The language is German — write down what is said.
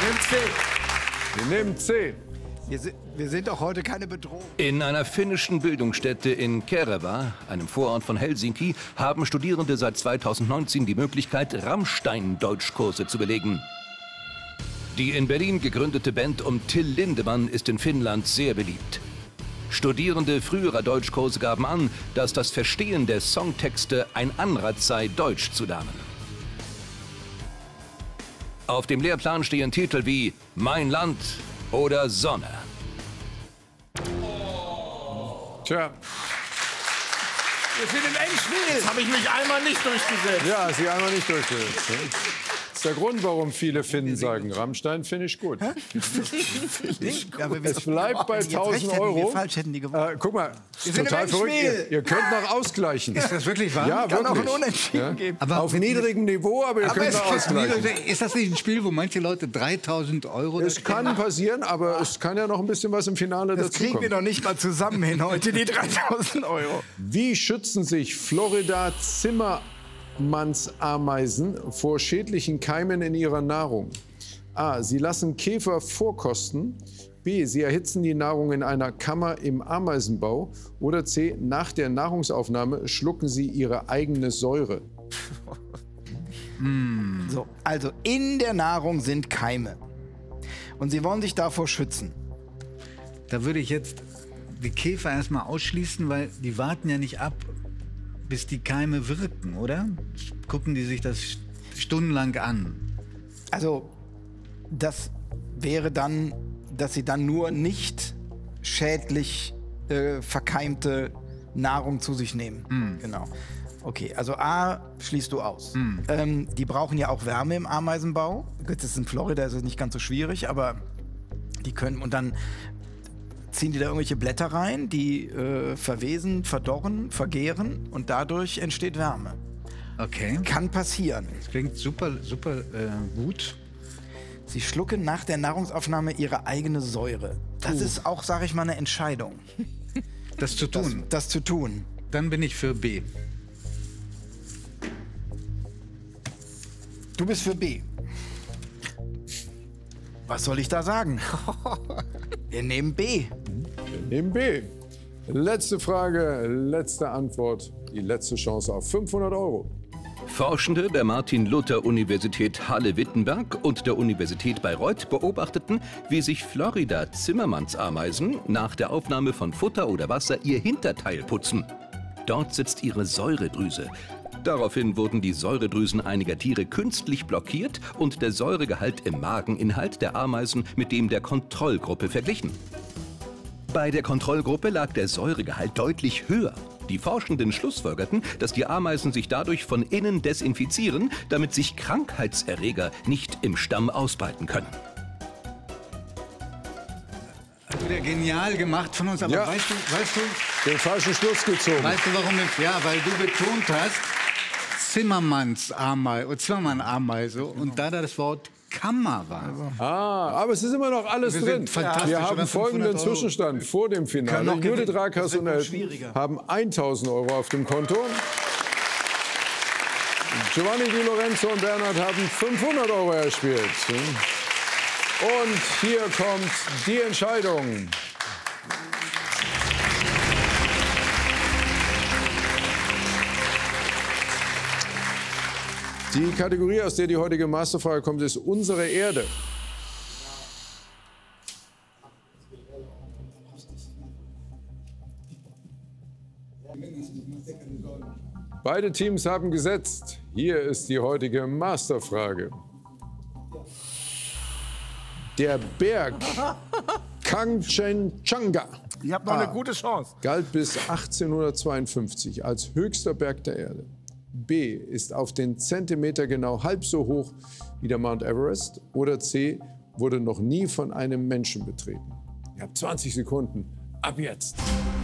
Wir nehmen C. Wir sind doch heute keine Bedrohung. In einer finnischen Bildungsstätte in Kerava, einem Vorort von Helsinki, haben Studierende seit 2019 die Möglichkeit, Rammstein-Deutschkurse zu belegen. Die in Berlin gegründete Band um Till Lindemann ist in Finnland sehr beliebt. Studierende früherer Deutschkurse gaben an, dass das Verstehen der Songtexte ein Anreiz sei, Deutsch zu lernen. Auf dem Lehrplan stehen Titel wie Mein Land oder Sonne. Tja. Wir sind im Endspiel. Jetzt habe ich mich einmal nicht durchgesetzt. Ja, sie einmal nicht durchgesetzt. Das ist der Grund, warum viele Finnen sagen, Rammstein finde ich gut. Es bleibt bei 1.000 Euro. Falsch hätten die gewonnen. Guck mal, sind total im verrückt. Endspiel. Ihr könnt noch ausgleichen. Ist das wirklich wahr? Ja, Kann auch wirklich. ein Unentschieden geben. Aber Auf niedrigem Niveau, aber ihr könnt noch ausgleichen. Ist das nicht ein Spiel, wo manche Leute 3.000 Euro... Es kann passieren, aber es kann ja noch ein bisschen was im Finale Das kriegen wir dazukommen. doch nicht mal zusammen hin heute, die 3.000 Euro. Wie schützen sich Florida-Zimmermannsameisen vor schädlichen Keimen in ihrer Nahrung? A. Sie lassen Käfer vorkosten. B. Sie erhitzen die Nahrung in einer Kammer im Ameisenbau. Oder C. Nach der Nahrungsaufnahme schlucken sie ihre eigene Säure. So, also in der Nahrung sind Keime. Und sie wollen sich davor schützen. Da würde ich jetzt die Käfer erstmal ausschließen, weil die warten ja nicht ab, bis die Keime wirken, oder? Gucken die sich das stundenlang an. Also, das wäre dann, dass sie dann nur nicht schädlich verkeimte Nahrung zu sich nehmen. Genau. Okay, also A schließt du aus. Die brauchen ja auch Wärme im Ameisenbau. Das ist in Florida, ist es nicht ganz so schwierig, aber die können, und dann ziehen die da irgendwelche Blätter rein, die verwesen, verdorren, vergehren und dadurch entsteht Wärme. Okay. Kann passieren. Das klingt super, super gut. Sie schlucken nach der Nahrungsaufnahme ihre eigene Säure. Das ist auch, sage ich mal, eine Entscheidung. Das zu tun. Das zu tun. Dann bin ich für B. Du bist für B. Was soll ich da sagen? Wir nehmen B. Wir nehmen B. Letzte Frage, letzte Antwort. Die letzte Chance auf 500 Euro. Forschende der Martin-Luther-Universität Halle-Wittenberg und der Universität Bayreuth beobachteten, wie sich Florida-Zimmermannsameisen nach der Aufnahme von Futter oder Wasser ihr Hinterteil putzen. Dort sitzt ihre Säuredrüse. Daraufhin wurden die Säuredrüsen einiger Tiere künstlich blockiert und der Säuregehalt im Mageninhalt der Ameisen mit dem der Kontrollgruppe verglichen. Bei der Kontrollgruppe lag der Säuregehalt deutlich höher. Die Forschenden schlussfolgerten, dass die Ameisen sich dadurch von innen desinfizieren, damit sich Krankheitserreger nicht im Stamm ausbreiten können. Also wieder genial gemacht von uns, aber Ja. weißt du, Den falschen Schluss gezogen. warum nicht? Ja, weil du betont hast, Zimmermann-Ameise und da das Wort Kammer war. Aber es ist immer noch alles Wir drin. sind fantastisch, Wir haben oder? folgenden 500 Euro. Zwischenstand vor dem Können Finale. noch Judith gewinnen. Rakers Das wird und noch Elton schwieriger. haben 1.000 Euro auf dem Konto. Giovanni Di Lorenzo und Bernhard haben 500 Euro erspielt. Und hier kommt die Entscheidung. Die Kategorie, aus der die heutige Masterfrage kommt, ist unsere Erde. Beide Teams haben gesetzt. Hier ist die heutige Masterfrage. Der Berg Kangchenjunga Ihr habt noch eine gute Chance. galt bis 1852 als höchster Berg der Erde. B ist auf den Zentimeter genau halb so hoch wie der Mount Everest. Oder C wurde noch nie von einem Menschen betreten. Ihr habt 20 Sekunden. Ab jetzt.